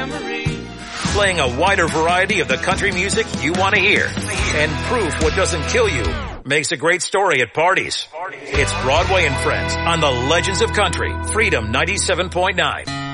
Playing a wider variety of the country music you want to hear. And proof what doesn't kill you makes a great story at parties. It's Broadway and Friends on the Legends of Country, Freedom 97.9.